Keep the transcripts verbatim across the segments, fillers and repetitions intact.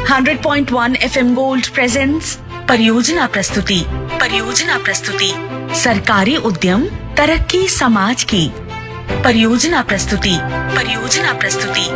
Hundred point one FM gold presents परियोजना प्रस्तुति परियोजना प्रस्तुति सरकारी उद्यम तरक्की समाज की परियोजना प्रस्तुति परियोजना प्रस्तुति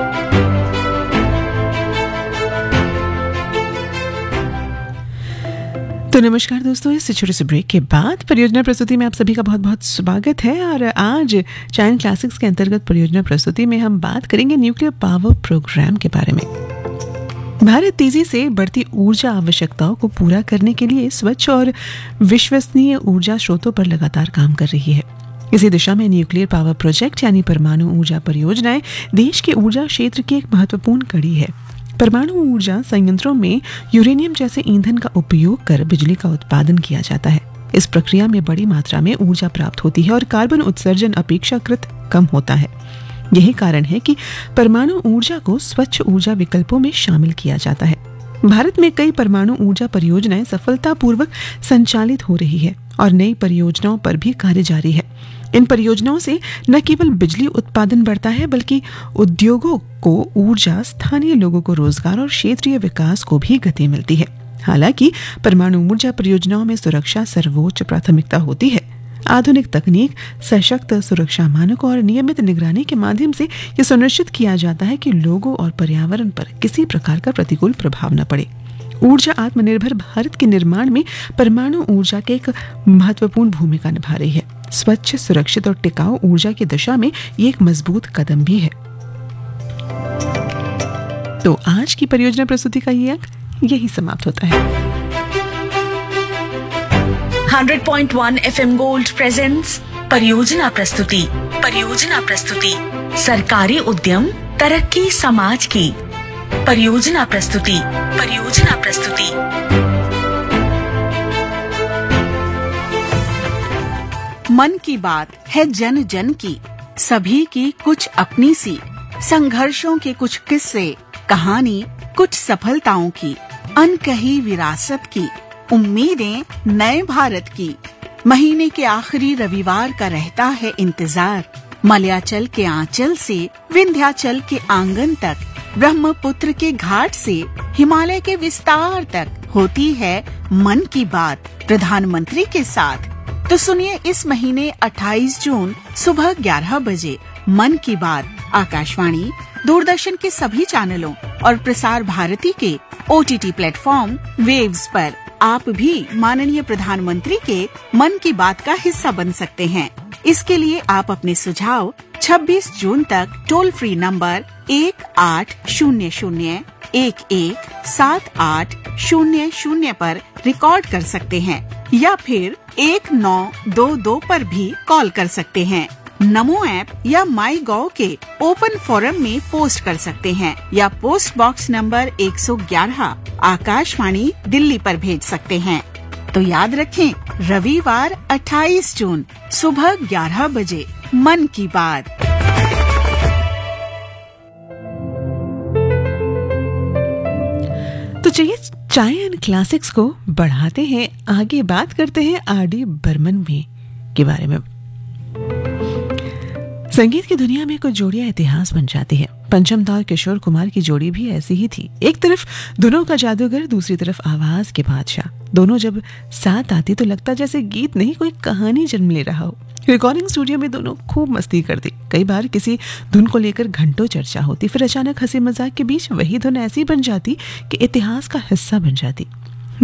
तो नमस्कार दोस्तों, इस छोटे से ब्रेक के बाद परियोजना प्रस्तुति में आप सभी का बहुत बहुत स्वागत है। और आज चाइन क्लासिक्स के अंतर्गत परियोजना प्रस्तुति में हम बात करेंगे न्यूक्लियर पावर प्रोग्राम के बारे में। भारत तेजी से बढ़ती ऊर्जा आवश्यकताओं को पूरा करने के लिए स्वच्छ और विश्वसनीय ऊर्जा स्रोतों पर लगातार काम कर रही है। इसी दिशा में न्यूक्लियर पावर प्रोजेक्ट यानी परमाणु ऊर्जा परियोजनाएं देश के ऊर्जा क्षेत्र की एक महत्वपूर्ण कड़ी है। परमाणु ऊर्जा संयंत्रों में यूरेनियम जैसे ईंधन का उपयोग कर बिजली का उत्पादन किया जाता है। इस प्रक्रिया में बड़ी मात्रा में ऊर्जा प्राप्त होती है और कार्बन उत्सर्जन अपेक्षाकृत कम होता है। यही कारण है कि परमाणु ऊर्जा को स्वच्छ ऊर्जा विकल्पों में शामिल किया जाता है। भारत में कई परमाणु ऊर्जा परियोजनाएं सफलतापूर्वक संचालित हो रही है और नई परियोजनाओं पर भी कार्य जारी है। इन परियोजनाओं से न केवल बिजली उत्पादन बढ़ता है बल्कि उद्योगों को ऊर्जा, स्थानीय लोगों को रोजगार और क्षेत्रीय विकास को भी गति मिलती है। हालांकि परमाणु ऊर्जा परियोजनाओं में सुरक्षा सर्वोच्च प्राथमिकता होती है। आधुनिक तकनीक, सशक्त सुरक्षा मानकों और नियमित निगरानी के माध्यम से यह सुनिश्चित किया जाता है कि लोगों और पर्यावरण पर किसी प्रकार का प्रतिकूल प्रभाव न पड़े। ऊर्जा आत्मनिर्भर भारत के निर्माण में परमाणु ऊर्जा की एक महत्वपूर्ण भूमिका निभा रही है। स्वच्छ, सुरक्षित और टिकाऊ ऊर्जा की दिशा में ये एक मजबूत कदम भी है। तो आज की परियोजना प्रस्तुति का ये अंक यही समाप्त होता है। Hundred point one FM gold presents परियोजना प्रस्तुति परियोजना प्रस्तुति सरकारी उद्यम तरक्की समाज की परियोजना प्रस्तुति परियोजना प्रस्तुति मन की बात है जन जन की, सभी की कुछ अपनी सी, संघर्षों के कुछ किस्से, कहानी कुछ सफलताओं की, अनकही विरासत की, उम्मीदें नए भारत की। महीने के आखिरी रविवार का रहता है इंतजार, मलयाचल के आंचल से विंध्याचल के आंगन तक, ब्रह्मपुत्र के घाट से हिमालय के विस्तार तक होती है मन की बात प्रधानमंत्री के साथ। तो सुनिए इस महीने अट्ठाईस जून सुबह ग्यारह बजे मन की बात आकाशवाणी, दूरदर्शन के सभी चैनलों और प्रसार भारती के ओटीटी प्लेटफॉर्म वेव्स पर। आप भी माननीय प्रधानमंत्री के मन की बात का हिस्सा बन सकते हैं। इसके लिए आप अपने सुझाव छब्बीस जून तक टोल फ्री नंबर एक आठ शून्य शून्य एक एक सात आठ शून्य शून्य पर रिकॉर्ड कर सकते हैं या फिर एक नौ दो दो पर भी कॉल कर सकते हैं। नमो ऐप या माई गॉव के ओपन फोरम में पोस्ट कर सकते हैं या पोस्ट बॉक्स नंबर एक सौ ग्यारह आकाशवाणी दिल्ली पर भेज सकते हैं। तो याद रखें, रविवार अट्ठाईस जून सुबह ग्यारह बजे मन की बात। तो चलिए चाइन क्लासिक्स को बढ़ाते हैं आगे, बात करते हैं आर डी बर्मन में के बारे में। संगीत की दुनिया में कुछ जोड़ियां इतिहास बन जाती है। पंचम दौर किशोर कुमार की जोड़ी भी ऐसी ही थी। एक तरफ दोनों का जादूगर, दूसरी तरफ आवाज के बादशाह। दोनों जब साथ आती तो लगता जैसे गीत नहीं कोई कहानी जन्म ले रहा हो। रिकॉर्डिंग स्टूडियो में दोनों खूब मस्ती करती। कई बार किसी धुन को लेकर घंटों चर्चा होती, फिर अचानक हंसी मजाक के बीच वही धुन ऐसी बन जाती कि इतिहास का हिस्सा बन जाती।